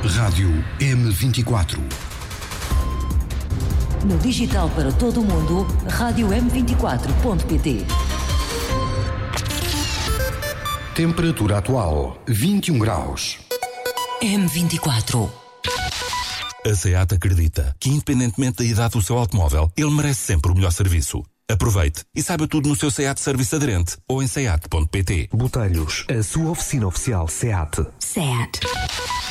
Rádio M24. No digital para todo o mundo, rádio m24.pt. Temperatura atual, 21 graus. M24. A SEAT acredita que, independentemente da idade do seu automóvel, ele merece sempre o melhor serviço. Aproveite e saiba tudo no seu SEAT Serviço Aderente ou em seat.pt. Botelhos, a sua oficina oficial SEAT. SEAT.